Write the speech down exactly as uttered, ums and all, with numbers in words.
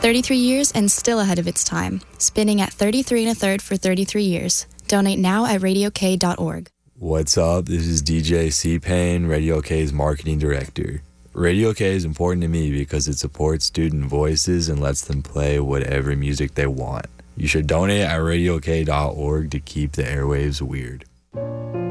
thirty-three years and still ahead of its time. Spinning at thirty-three and a third for thirty-three years. Donate now at radio k dot org. What's up? This is D J C-Pain, Radio K's marketing director. Radio K is important to me because it supports student voices and lets them play whatever music they want. You should donate at radio k dot org to keep the airwaves weird.